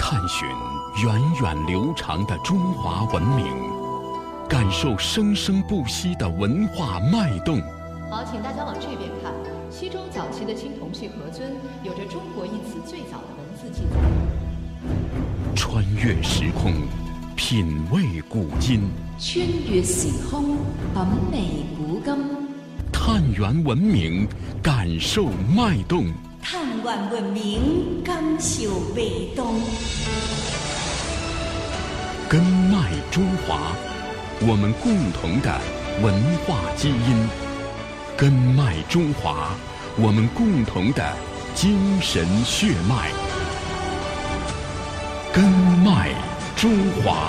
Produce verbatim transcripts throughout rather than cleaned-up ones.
探寻源远流长的中华文明，感受生生不息的文化脉动。 好，请大家往这边看。西周早期的青铜器盒尊有着中国一词最早的文字记载。 穿越时空，品味古今。 穿越時空，品味古今。 探源文明，感受脉動。 探源文明，感受脉動。 根脉中华，我們共同的文化基因。根脉中华，我們共同的精神血脈。根脉中华。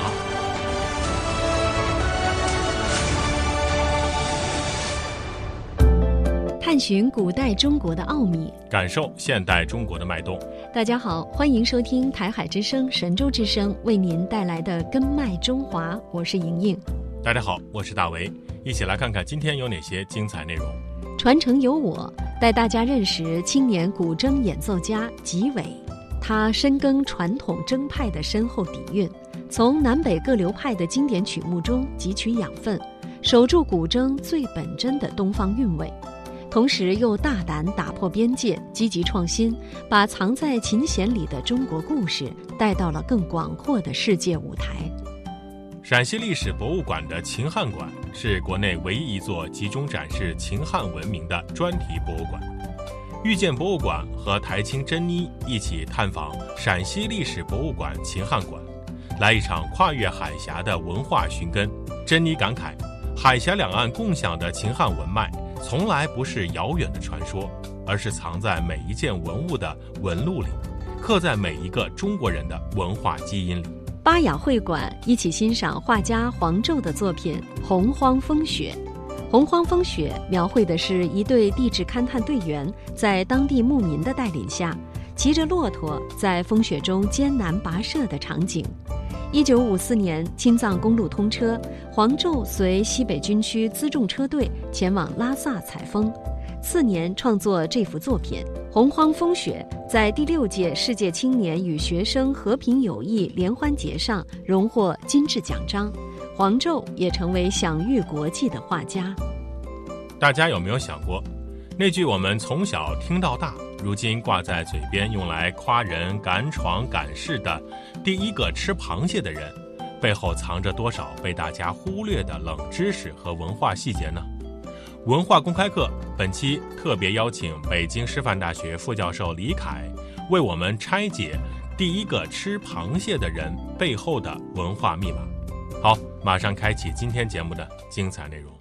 探寻古代中国的奥秘， 感受现代中国的脉动。 大家好，欢迎收听台海之声、神州之声为您带来的根脉中华，我是莹莹。 大家好，我是大为，一起来看看今天有哪些精彩内容。 传承由我，带大家认识青年古筝演奏家吉伟。他深耕传统筝派的深厚底蕴，从南北各流派的经典曲目中汲取养分，守住古筝最本真的东方韵味。同时又大胆打破边界，积极创新，把藏在琴弦里的中国故事带到了更广阔的世界舞台。 陕西历史博物馆的秦汉馆是国内唯一一座集中展示秦汉文明的专题博物馆。遇见博物馆和台青珍妮一起探访陕西历史博物馆秦汉馆，来一场跨越海峡的文化寻根。珍妮感慨，海峡两岸共享的秦汉文脉从来不是遥远的传说，而是藏在每一件文物的纹路里，刻在每一个中国人的文化基因里。 巴雅会馆一起欣赏画家黄胄的作品《洪荒风雪》。洪荒风雪描绘的是一队地质勘探队员在当地牧民的带领下，骑着骆驼在风雪中艰难跋涉的场景。一九五四年，青藏公路通车，黄胄随西北军区辎重车队前往拉萨采风。次年创作这幅作品《洪荒风雪》，在第六届世界青年与学生和平友谊联欢节上荣获金质奖章，黄胄也成为享誉国际的画家。 大家有没有想过，那句我们从小听到大，如今挂在嘴边用来夸人赶闯赶市的第一个吃螃蟹的人，背后藏着多少被大家忽略的冷知识和文化细节呢？文化公开课本期特别邀请北京师范大学副教授李凯，为我们拆解第一个吃螃蟹的人背后的文化密码。好，马上开启今天节目的精彩内容。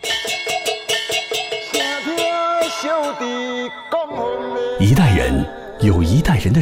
一代人有一代人的